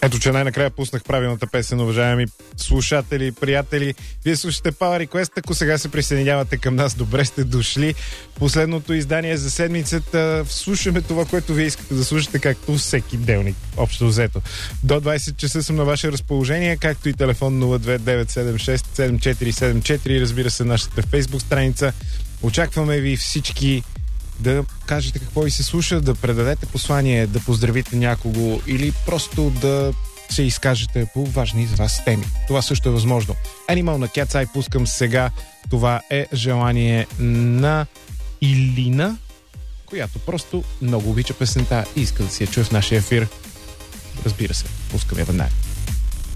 Ето, че най-накрая пуснах правилната песен, уважаеми слушатели, приятели. Вие слушате Power Request, ако сега се присъединявате към нас, добре сте дошли. Последното издание за седмицата. Слушаме това, което вие искате да слушате, както всеки делник, общо взето. До 20 часа съм на ваше разположение, както и телефон 029767474, разбира се, нашата фейсбук страница. Очакваме ви всички да кажете какво ви се слуша, да предадете послание, да поздравите някого или просто да се изкажете по важни за вас теми. Това също е възможно. Animal на Cat's Eye пускам сега. Това е желание на Илина, която просто много обича песента и иска да си я чуе в нашия ефир. Разбира се, пускам я веднага.